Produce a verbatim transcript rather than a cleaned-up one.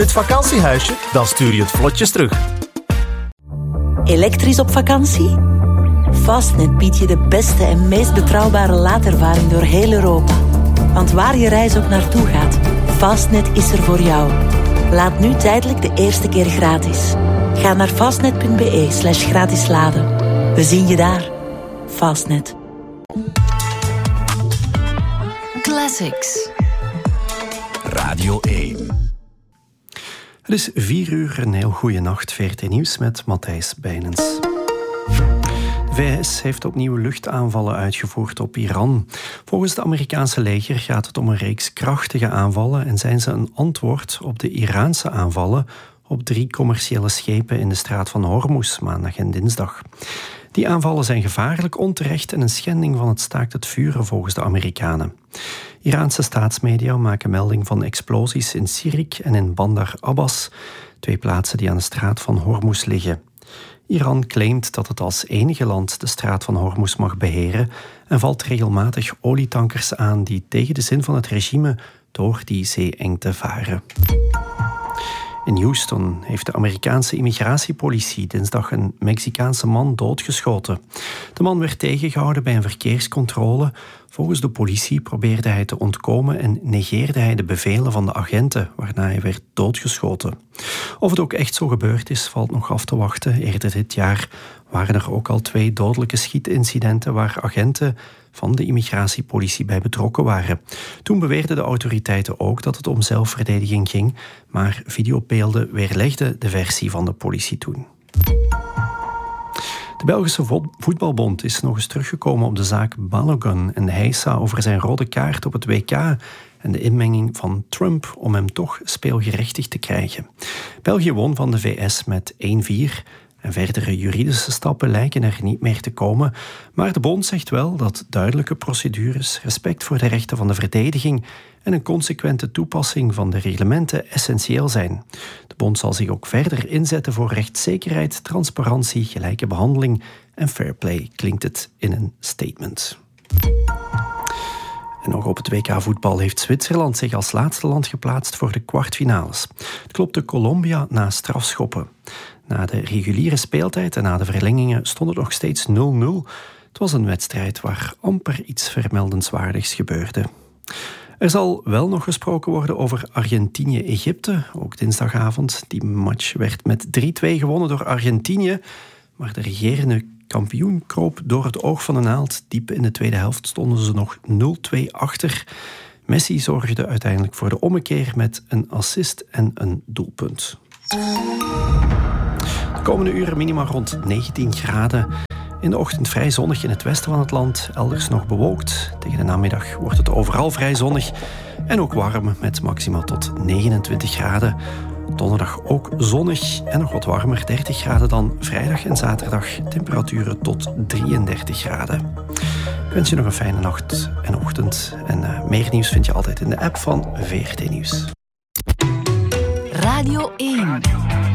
Het vakantiehuisje? Dan stuur je het vlotjes terug. Elektrisch op vakantie? Fastnet biedt je de beste en meest betrouwbare laadervaring door heel Europa. Want waar je reis ook naartoe gaat, Fastnet is er voor jou. Laat nu tijdelijk de eerste keer gratis. Ga naar fastnet.be slash gratis laden. We zien je daar. Fastnet. Classics. Radio één. Het is vier uur, een heel goede nacht. V R T Nieuws met Matthijs Bijnens. De V S heeft opnieuw luchtaanvallen uitgevoerd op Iran. Volgens het Amerikaanse leger gaat het om een reeks krachtige aanvallen en zijn ze een antwoord op de Iraanse aanvallen op drie commerciële schepen in de straat van Hormuz maandag en dinsdag. Die aanvallen zijn gevaarlijk, onterecht en een schending van het staakt het vuren volgens de Amerikanen. Iraanse staatsmedia maken melding van explosies in Sirik en in Bandar Abbas, twee plaatsen die aan de straat van Hormuz liggen. Iran claimt dat het als enige land de straat van Hormuz mag beheren en valt regelmatig olietankers aan die tegen de zin van het regime door die zeeengte varen. In Houston heeft de Amerikaanse immigratiepolitie dinsdag een Mexicaanse man doodgeschoten. De man werd tegengehouden bij een verkeerscontrole. Volgens de politie probeerde hij te ontkomen en negeerde hij de bevelen van de agenten, waarna hij werd doodgeschoten. Of het ook echt zo gebeurd is, valt nog af te wachten. Eerder dit jaar waren er ook al twee dodelijke schietincidenten waar agenten van de immigratiepolitie bij betrokken waren. Toen beweerden de autoriteiten ook dat het om zelfverdediging ging, maar videobeelden weerlegden de versie van de politie toen. De Belgische voetbalbond is nog eens teruggekomen op de zaak Balogun en Heisa over zijn rode kaart op het W K en de inmenging van Trump om hem toch speelgerechtigd te krijgen. België won van de V S met één vier. En verdere juridische stappen lijken er niet meer te komen, maar de bond zegt wel dat duidelijke procedures, respect voor de rechten van de verdediging en een consequente toepassing van de reglementen essentieel zijn. De bond zal zich ook verder inzetten voor rechtszekerheid, transparantie, gelijke behandeling en fair play, klinkt het in een statement. En nog op het W K voetbal heeft Zwitserland zich als laatste land geplaatst voor de kwartfinales. Het klopte Colombia na strafschoppen. Na de reguliere speeltijd en na de verlengingen stond het nog steeds nul nul. Het was een wedstrijd waar amper iets vermeldenswaardigs gebeurde. Er zal wel nog gesproken worden over Argentinië-Egypte, ook dinsdagavond. Die match werd met drie twee gewonnen door Argentinië, maar de regerende kampioen kroop door het oog van de naald. Diep in de tweede helft stonden ze nog nul twee achter. Messi zorgde uiteindelijk voor de ommekeer met een assist en een doelpunt. De komende uren minima rond negentien graden. In de ochtend vrij zonnig in het westen van het land, elders nog bewolkt. Tegen de namiddag wordt het overal vrij zonnig en ook warm met maximaal tot negenentwintig graden. Donderdag ook zonnig en nog wat warmer, dertig graden dan. Vrijdag en zaterdag temperaturen tot drieëndertig graden. Ik wens je nog een fijne nacht en ochtend. En uh, meer nieuws vind je altijd in de app van V R T Nieuws. Radio één.